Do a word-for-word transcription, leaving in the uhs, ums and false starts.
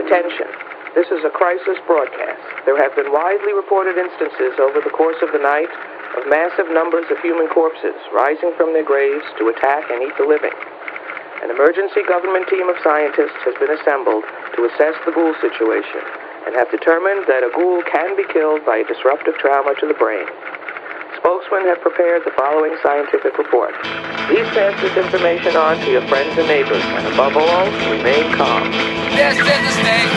Attention. This is a crisis broadcast. There have been widely reported instances over the course of the night of massive numbers of human corpses rising from their graves to attack and eat the living. An emergency government team of scientists has been assembled to assess the ghoul situation and have determined that a ghoul can be killed by a disruptive trauma to the brain. Spokesmen have prepared the following scientific report. Please pass this information on to your friends and neighbors, and above all, remain calm. This is the state.